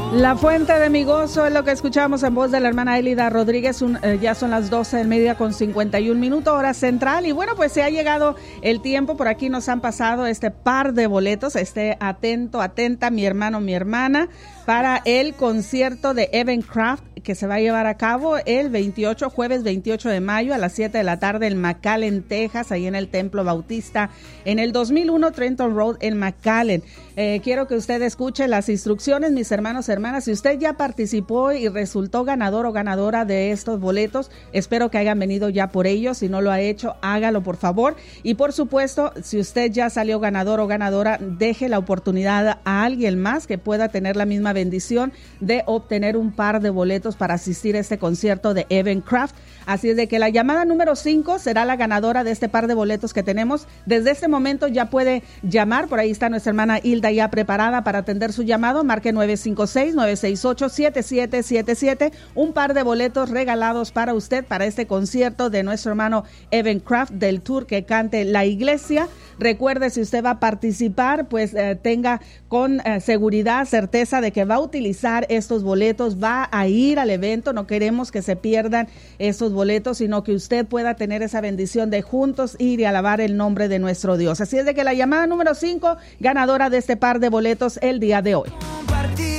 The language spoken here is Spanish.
La fuente de mi gozo es lo que escuchamos en voz de la hermana Elida Rodríguez. Ya son las 12 del mediodía con 51 minutos, hora central. Y bueno, pues se ha llegado el tiempo. Por aquí nos han pasado este par de boletos. Esté atento, atenta, mi hermano, mi hermana, para el concierto de Evan Craft que se va a llevar a cabo el jueves 28 de mayo a las 7 de la tarde en McAllen, Texas, ahí en el Templo Bautista, en el 2001 Trenton Road en McAllen. Quiero que usted escuche las instrucciones, mis hermanos, hermanas. Si usted ya participó y resultó ganador o ganadora de estos boletos, espero que hayan venido ya por ellos. Si no lo ha hecho, hágalo por favor. Y por supuesto, si usted ya salió ganador o ganadora, deje la oportunidad a alguien más que pueda tener la misma bendición de obtener un par de boletos para asistir a este concierto de Evan Craft. Así es de que la llamada número 5 será la ganadora de este par de boletos que tenemos. Desde este momento ya puede llamar, por ahí está nuestra hermana Hilda ya preparada para atender su llamado. Marque 956-968-7777. Un par de boletos regalados para usted para este concierto de nuestro hermano Evan Craft del tour que cante la iglesia. Recuerde, si usted va a participar, pues tenga con seguridad, certeza de que va a utilizar estos boletos, va a ir al evento. No queremos que se pierdan estos boletos, sino que usted pueda tener esa bendición de juntos ir y alabar el nombre de nuestro Dios. Así es de que la llamada número 5, ganadora de este par de boletos el día de hoy.